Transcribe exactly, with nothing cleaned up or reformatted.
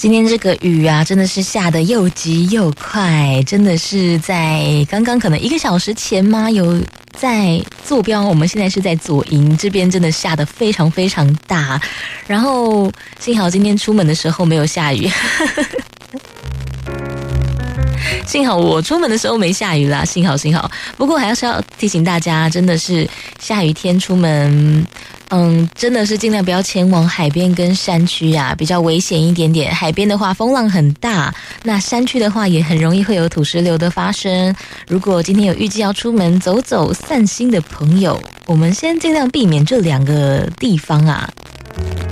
今天这个雨啊，真的是下得又急又快，真的是在刚刚可能一个小时前吗？有在坐标，我们现在是在左营这边，真的下得非常非常大。然后幸好今天出门的时候没有下雨。幸好我出门的时候没下雨啦，幸好幸好。不过还是要提醒大家，真的是下雨天出门，嗯，真的是尽量不要前往海边跟山区啊，比较危险一点点。海边的话风浪很大，那山区的话也很容易会有土石流的发生。如果今天有预计要出门走走散心的朋友，我们先尽量避免这两个地方啊。